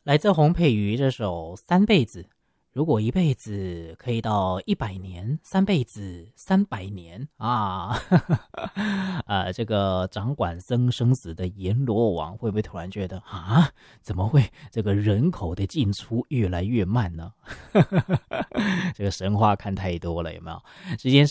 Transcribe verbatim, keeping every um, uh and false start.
来自洪佩瑜这首《三辈子》，如果一辈子可以到一百年，三辈子三百年啊！呃，这个掌管僧生死的阎罗王会不会突然觉得啊，怎么会这个人口的进出越来越慢呢？这个神话看太多了，有没有？时间